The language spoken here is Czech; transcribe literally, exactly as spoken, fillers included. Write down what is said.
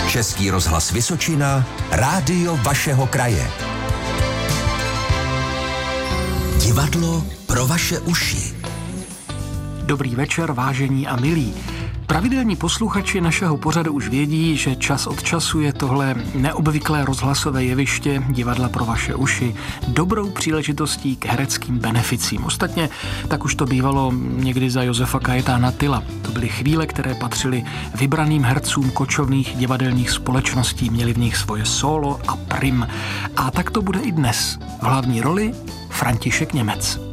Český rozhlas Vysočina, rádio vašeho kraje. Divadlo pro vaše uši. Dobrý večer, vážení a milí. Pravidelní posluchači našeho pořadu už vědí, že čas od času je tohle neobvyklé rozhlasové jeviště Divadla pro vaše uši dobrou příležitostí k hereckým beneficím. Ostatně tak už to bývalo někdy za Josefa Kajetána Tyla. To byly chvíle, které patřily vybraným hercům kočovných divadelních společností, měli v nich svoje solo a prim. A tak to bude i dnes. V hlavní roli František Němec.